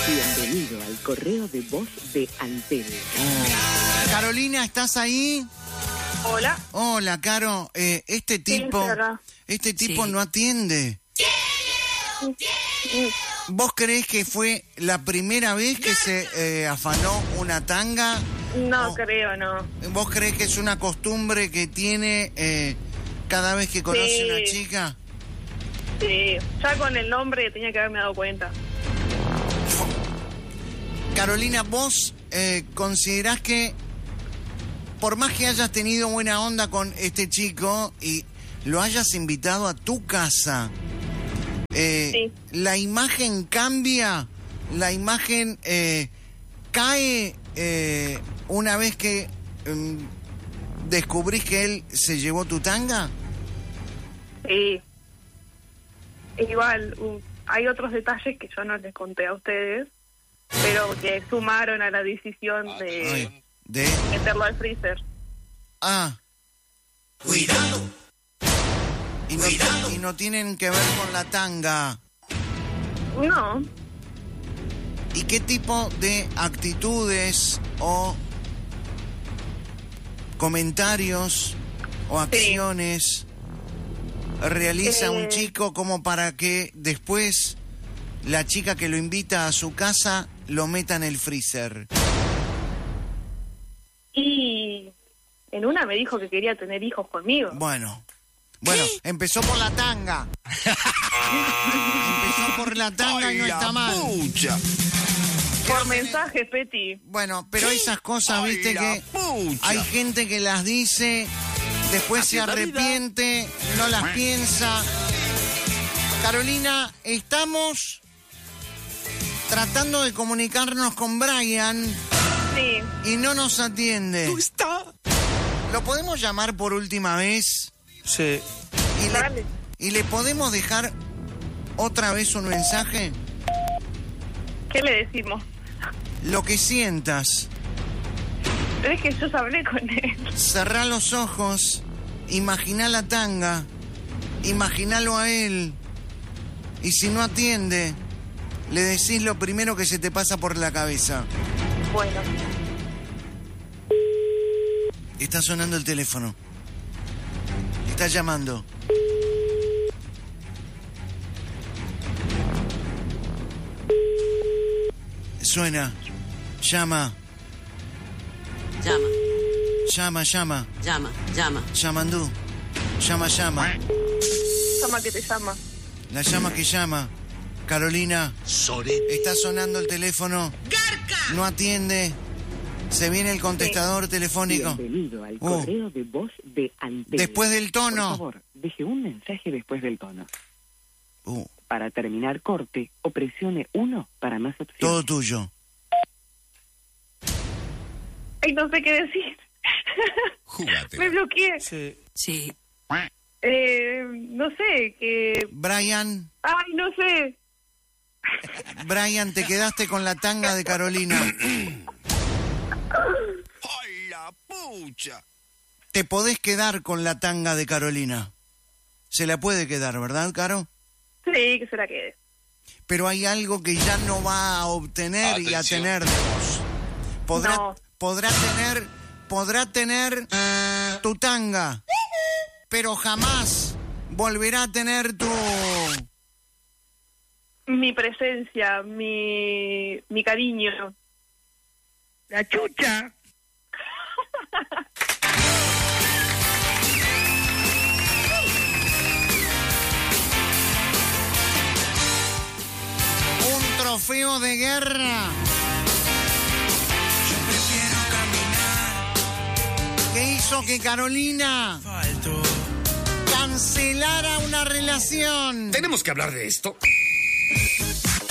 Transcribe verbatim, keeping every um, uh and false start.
Bienvenido al correo de voz de Antel. Oh. Carolina, ¿estás ahí? Hola. Hola, Caro. Eh, este tipo, este tipo sí. no atiende. ¿Vos creés que fue la primera vez que se eh, afanó una tanga? No o, creo, no. ¿Vos creés que es una costumbre que tiene eh, cada vez que conoce Sí. una chica? Sí, ya con el nombre tenía que haberme dado cuenta. Carolina, ¿vos eh, considerás que por más que hayas tenido buena onda con este chico y lo hayas invitado a tu casa, eh, sí. la imagen cambia, la imagen eh, cae eh, una vez que eh, descubrís que él se llevó tu tanga? Sí. Igual, uh, hay otros detalles que yo no les conté a ustedes, pero que sumaron a la decisión de, Ay, de... meterlo al freezer. Ah. Cuidado. Y no, Cuidado. y no tienen que ver con la tanga. No. ¿Y qué tipo de actitudes o comentarios o acciones sí. realiza eh... un chico como para que después la chica que lo invita a su casa lo meta en el freezer? Y en una me dijo que quería tener hijos conmigo. Bueno, bueno, ¿qué? Empezó por la tanga. Empezó por la tanga. Ay, y no está mal. Pucha. Por mensaje, Peti. Bueno, pero esas cosas, Ay, viste que pucha. Hay gente que las dice, después se arrepiente, no las piensa. Carolina, estamos tratando de comunicarnos con Brian. Sí. Y no nos atiende. ¿Tú está? ¿Lo podemos llamar por última vez? Sí. ¿Y le, ¿Y le podemos dejar otra vez un mensaje? ¿Qué le decimos? Lo que sientas. Pero es que yo ya hablé con él. Cerrá los ojos, imagina la tanga, imaginalo a él. Y si no atiende, le decís lo primero que se te pasa por la cabeza. Bueno. Está sonando el teléfono. Está llamando. Suena. Llama. Llama. Llama, llama. Llama, llama. Llamandú. Llama, llama. Llama que te llama. La llama que llama. Carolina. Sorete. Está sonando el teléfono. ¡Garca! No atiende. Se viene el contestador sí. telefónico. Bienvenido al uh. correo de voz de Antel. Después del tono. Por favor, deje un mensaje después del tono. Uh. Para terminar corte o presione uno para más opciones. Todo tuyo. Ay, no sé qué decir. Júgate. Me bloqueé. Sí. Sí. Eh, no sé, que... Brian. Ay, no sé. Brian, te quedaste con la tanga de Carolina. ¡Ay, la pucha! Te podés quedar con la tanga de Carolina. Se la puede quedar, ¿verdad, Caro? Sí, que se la quede. Pero hay algo que ya no va a obtener Atención. y a tener de vos. Podrá, no. podrá tener, podrá tener tu tanga, pero jamás volverá a tener tu... Mi presencia, mi, mi cariño. La chucha. Un trofeo de guerra. Yo prefiero caminar. Que hizo que Carolina Falto. cancelara una relación. ¿Tenemos que hablar de esto?